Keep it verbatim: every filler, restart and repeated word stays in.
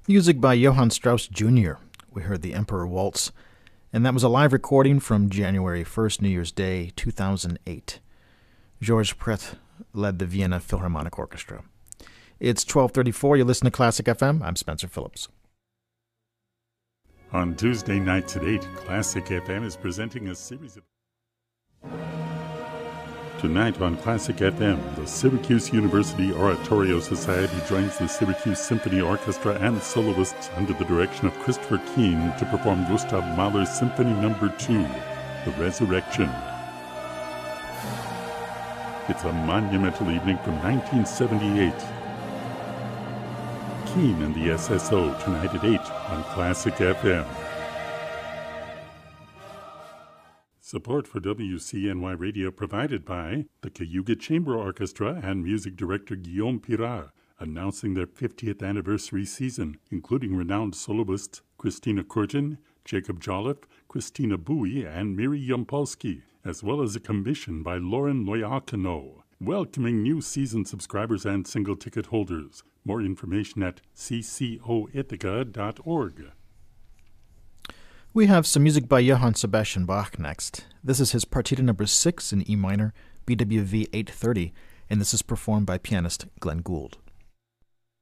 Music by Johann Strauss Junior We heard the Emperor Waltz, and that was a live recording from January first, New Year's Day, two thousand eight. Georges Pret led the Vienna Philharmonic Orchestra. It's twelve thirty-four. You listen to Classic F M. I'm Spencer Phillips. On Tuesday nights at eight, Classic F M is presenting a series of... Tonight on Classic F M, the Syracuse University Oratorio Society joins the Syracuse Symphony Orchestra and soloists under the direction of Christopher Keane to perform Gustav Mahler's Symphony Number two, The Resurrection. It's a monumental evening from nineteen seventy-eight. Keane and the S S O tonight at eight on Classic F M. Support for W C N Y Radio provided by the Cayuga Chamber Orchestra and music director Guillaume Pirard, announcing their fiftieth anniversary season, including renowned soloists Christina Curtin, Jacob Jolliffe, Christina Bowie, and Miri Yampolsky, as well as a commission by Lauren Loiacono, welcoming new season subscribers and single ticket holders. More information at c c o ithaca dot org. We have some music by Johann Sebastian Bach next. This is his Partita number six in E minor, B W V eight thirty, and this is performed by pianist Glenn Gould.